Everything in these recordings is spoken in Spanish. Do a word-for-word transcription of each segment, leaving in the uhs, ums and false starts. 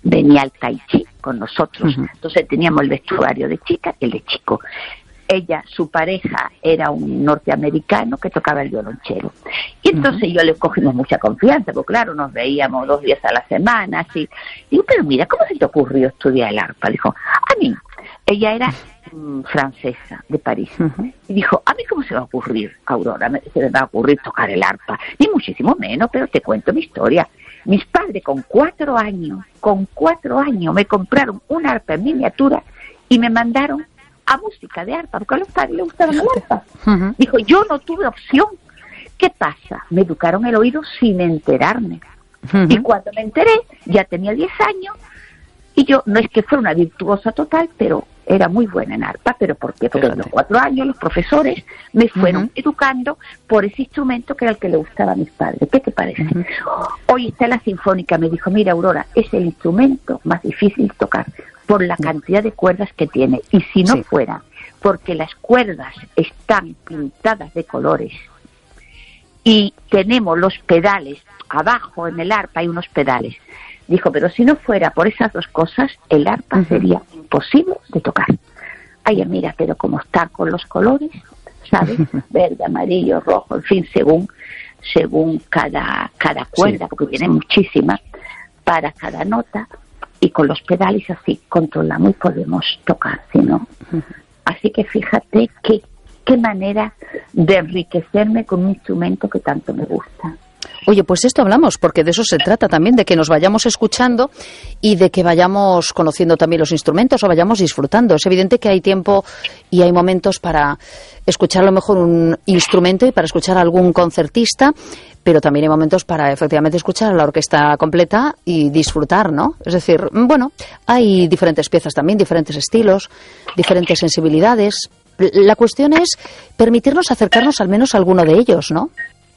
venía al tai chi con nosotros. Uh-huh. Entonces teníamos el vestuario de chica y el de chico. Ella, su pareja, era un norteamericano que tocaba el violonchelo. Y entonces uh-huh. yo le cogimos mucha confianza, porque claro, nos veíamos dos días a la semana, así. Digo, pero mira, ¿cómo se te ocurrió estudiar el arpa? Dijo, a mí, ella era mm, francesa, de París. Uh-huh. Y dijo, a mí cómo se va a ocurrir, Aurora, se me va a ocurrir tocar el arpa. Ni muchísimo menos, pero te cuento mi historia. Mis padres con cuatro años, con cuatro años, me compraron un arpa en miniatura y me mandaron a música de arpa, porque a los padres les gustaba el arpa. Uh-huh. Dijo, yo no tuve opción. ¿Qué pasa? Me educaron el oído sin enterarme. Uh-huh. Y cuando me enteré, ya tenía diez años, y yo, no es que fuera una virtuosa total, pero era muy buena en arpa. ¿Pero por qué? Porque a los cuatro años los profesores me fueron uh-huh. educando por ese instrumento que era el que le gustaba a mis padres. ¿Qué te parece? Uh-huh. Hoy está la sinfónica, me dijo, mira, Aurora, es el instrumento más difícil de tocar, por la cantidad de cuerdas que tiene. Y si no sí. fuera porque las cuerdas están pintadas de colores y tenemos los pedales, abajo en el arpa hay unos pedales. Dijo, pero si no fuera por esas dos cosas, el arpa uh-huh. sería imposible de tocar. Ay, mira, pero como está con los colores, ¿sabes? Verde, amarillo, rojo, en fin, según según cada, cada cuerda, sí. porque tiene muchísimas, para cada nota. Y con los pedales así controlamos y podemos tocar, ¿sí, no? Uh-huh. Así que fíjate qué, qué manera de enriquecerme con un instrumento que tanto me gusta. Oye, pues esto hablamos, porque de eso se trata también, de que nos vayamos escuchando y de que vayamos conociendo también los instrumentos o vayamos disfrutando. Es evidente que hay tiempo y hay momentos para escuchar a lo mejor un instrumento y para escuchar a algún concertista, pero también hay momentos para efectivamente escuchar a la orquesta completa y disfrutar, ¿no? Es decir, bueno, hay diferentes piezas también, diferentes estilos, diferentes sensibilidades. La cuestión es permitirnos acercarnos al menos a alguno de ellos, ¿no?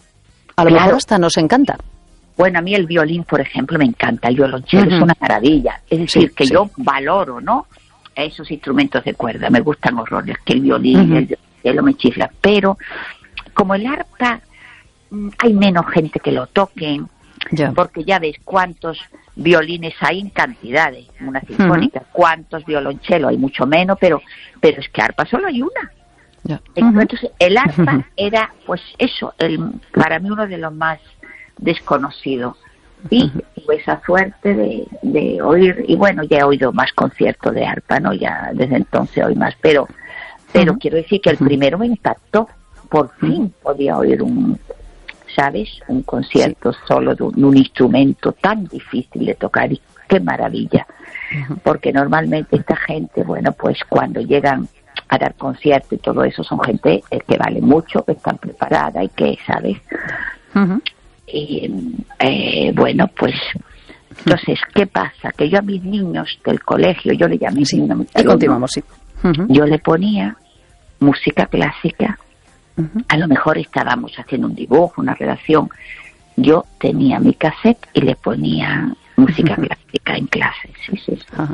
A lo claro. mejor hasta nos encanta. Bueno, a mí el violín, por ejemplo, me encanta. El violonchelo uh-huh. es una maravilla. Es decir, sí, que sí. yo valoro, ¿no?, esos instrumentos de cuerda. Me gustan horrores, que el violín, uh-huh. el violonchelo me chifla. Pero como el arpa, hay menos gente que lo toque, yeah. porque ya ves cuántos violines hay en cantidades, una sinfónica, uh-huh. cuántos violonchelos hay, mucho menos, pero pero es que arpa solo hay una. Yeah. Entonces, uh-huh. el arpa uh-huh. era, pues eso, el, para mí uno de los más desconocidos. Y uh-huh. tuve esa suerte de, de oír, y bueno, ya he oído más conciertos de arpa, ¿no? Ya desde entonces oí más, pero pero uh-huh. quiero decir que el primero me impactó. Por fin uh-huh. podía oír un, ¿sabes? Un concierto sí. solo de un, de un instrumento tan difícil de tocar, y qué maravilla. Uh-huh. Porque normalmente esta gente, bueno, pues cuando llegan a dar conciertos y todo eso, son gente eh, que vale mucho, que están preparada y que, ¿sabes? Uh-huh. Y eh, bueno, pues entonces, ¿qué pasa? Que yo a mis niños del colegio, yo le llamé sí. niños, y continuamos, sí. Uh-huh. yo le ponía música clásica. Uh-huh. A lo mejor estábamos haciendo un dibujo, una redacción. Yo tenía mi cassette y le ponía música uh-huh. clásica en clase, sí, sí, sí. Uh-huh.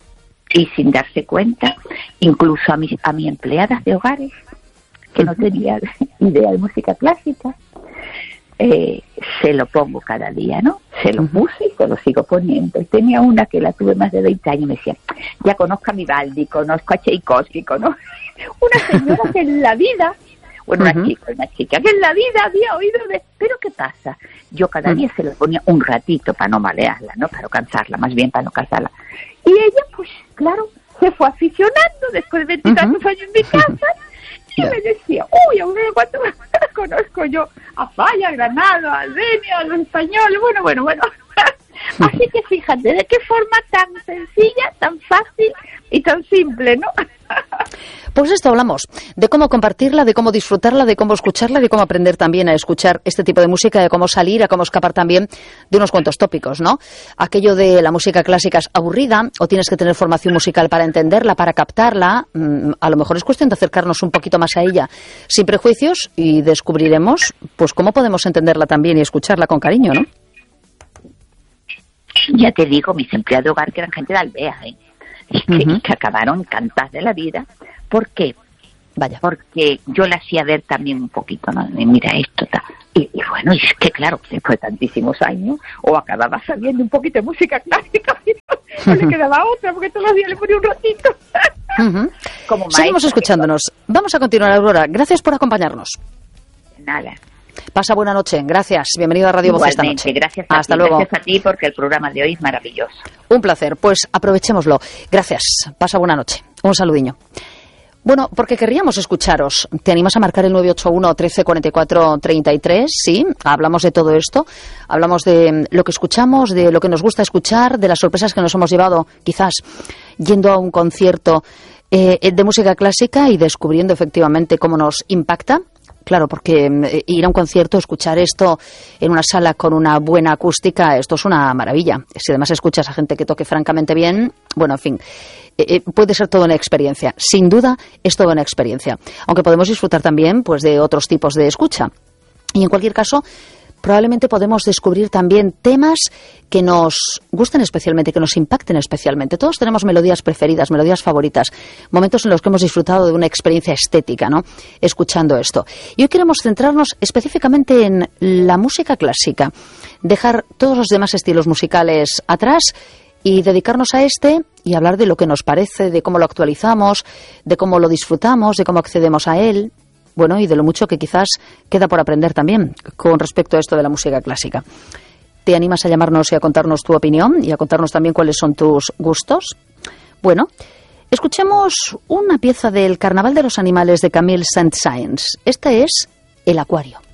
Y sin darse cuenta, incluso a mis a mis empleadas de hogares, que uh-huh. no tenían idea de música clásica, eh, se lo pongo cada día, ¿no? Se lo uh-huh. puse y se lo sigo poniendo. Y tenía una que la tuve más de veinte años y me decía, ya conozco a Vivaldi, conozco a Tchaikovsky, conozco... Una señora que en la vida... Bueno, una uh-huh. chica, una chica que en la vida había oído de... Pero ¿qué pasa? Yo cada uh-huh. día se lo ponía un ratito para no malearla, ¿no? Para no cansarla, más bien para no cansarla. Y ella, pues, claro, se fue aficionando después de veintitantos uh-huh. años en mi casa y yeah. me decía, uy, Aurora, ¿cuánto conozco yo? A Falla, a Granada, a Denia, a los españoles, bueno, bueno, bueno. Así que fíjate, de qué forma tan sencilla, tan fácil y tan simple, ¿no? Pues esto hablamos, de cómo compartirla, de cómo disfrutarla, de cómo escucharla, de cómo aprender también a escuchar este tipo de música, de cómo salir, a cómo escapar también de unos cuantos tópicos, ¿no? Aquello de la música clásica es aburrida, o tienes que tener formación musical para entenderla, para captarla. A lo mejor es cuestión de acercarnos un poquito más a ella sin prejuicios y descubriremos pues cómo podemos entenderla también y escucharla con cariño, ¿no? Ya te digo, mis empleados de hogar que eran gente de Albea, ¿eh? Y que, uh-huh. que acabaron encantadas de la vida. ¿Por qué? Vaya. Porque yo le hacía ver también un poquito, ¿no? Mira esto, ta. Y, y bueno, es que claro, después de tantísimos años, o acababa sabiendo un poquito de música clásica, no le quedaba otra, porque todos los días le ponía un ratito. Uh-huh. Como Seguimos escuchándonos. Vamos a continuar, Aurora. Gracias por acompañarnos. Nada. Pasa buena noche. Gracias. Bienvenido a Radio Voz esta noche. Gracias a Hasta ti, luego. Gracias a ti porque el programa de hoy es maravilloso. Un placer. Pues aprovechémoslo. Gracias. Pasa buena noche. Un saludiño. Bueno, porque querríamos escucharos. ¿Te animas a marcar el nueve ocho uno, trece, cuarenta y cuatro, treinta y tres? Sí, hablamos de todo esto. Hablamos de lo que escuchamos, de lo que nos gusta escuchar, de las sorpresas que nos hemos llevado, quizás, yendo a un concierto eh, de música clásica y descubriendo efectivamente cómo nos impacta. Claro, porque eh, ir a un concierto, escuchar esto en una sala con una buena acústica, esto es una maravilla. Si además escuchas a gente que toque francamente bien, bueno, en fin, eh, puede ser toda una experiencia. Sin duda, es toda una experiencia. Aunque podemos disfrutar también pues de otros tipos de escucha. Y en cualquier caso, probablemente podemos descubrir también temas que nos gusten especialmente, que nos impacten especialmente. Todos tenemos melodías preferidas, melodías favoritas, momentos en los que hemos disfrutado de una experiencia estética, ¿no?, escuchando esto. Y hoy queremos centrarnos específicamente en la música clásica, dejar todos los demás estilos musicales atrás y dedicarnos a este y hablar de lo que nos parece, de cómo lo actualizamos, de cómo lo disfrutamos, de cómo accedemos a él. Bueno, y de lo mucho que quizás queda por aprender también con respecto a esto de la música clásica. ¿Te animas a llamarnos y a contarnos tu opinión y a contarnos también cuáles son tus gustos? Bueno, escuchemos una pieza del Carnaval de los Animales de Camille Saint-Saëns. Este es El Acuario.